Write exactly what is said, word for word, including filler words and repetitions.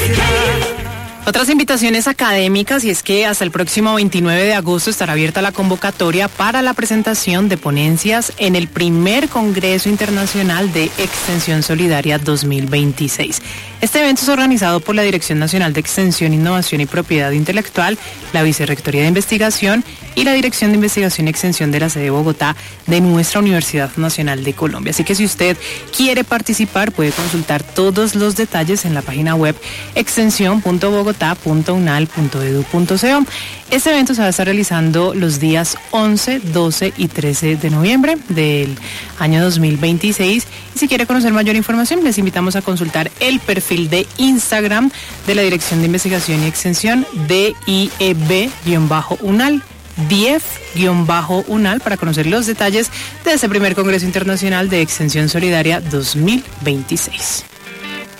Otras invitaciones académicas, y es que hasta el próximo veintinueve de agosto estará abierta la convocatoria para la presentación de ponencias en el primer Congreso Internacional de Extensión Solidaria dos mil veintiséis. Este evento es organizado por la Dirección Nacional de Extensión, Innovación y Propiedad Intelectual, la Vicerrectoría de Investigación y la Dirección de Investigación y Extensión de la sede de Bogotá de nuestra Universidad Nacional de Colombia. Así que si usted quiere participar, puede consultar todos los detalles en la página web extensión punto bogotá punto unal punto edu punto co. Este evento se va a estar realizando los días once, doce y trece de noviembre del año dos mil veintiséis. Y si quiere conocer mayor información, les invitamos a consultar el perfil de Instagram de la Dirección de Investigación y Extensión D I E B-Unal. D I E F-Unal para conocer los detalles de este primer Congreso Internacional de Extensión Solidaria dos mil veintiséis.